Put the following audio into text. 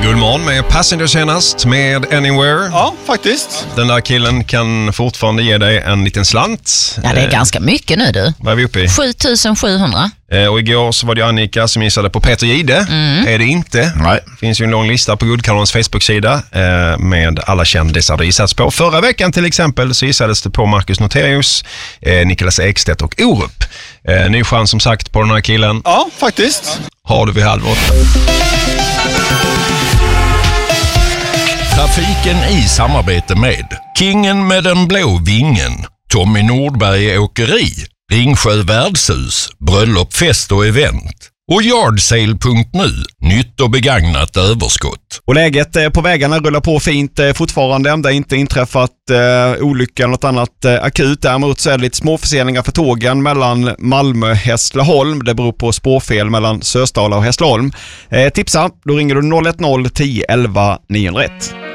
God morgon med Passenger senast med Anywhere. Ja, faktiskt. Den där killen kan fortfarande ge dig en liten slant. Ja, det är ganska mycket nu du. Vad är vi uppe i? 7700. Och igår så var det Annika som gissade på Peter Gide. Är det inte? Nej. Det finns ju en lång lista på Guldkanalens Facebook-sida med alla kändisar det gissats på. Förra veckan till exempel så gissades det på Marcus Noterius, Niklas Ekstedt och Orup. Ny chans som sagt på den här killen. Ja, faktiskt. Har du vid 7:30. Trafiken i samarbete med Kingen med den blå vingen, Tommy Nordberg Åkeri, Ringsjö Värdshus, Bröllop, fest och event och Yardsale.nu, nytt och begagnat överskott. Och läget på vägarna rullar på fint fortfarande. Det har inte inträffat olycka eller något annat akut. Däremot så är det lite små förseningar för tågen mellan Malmö och Hässleholm. Det beror på spårfel mellan Sösdala och Hässleholm. Tipsa, då ringer du 010 10 11 901.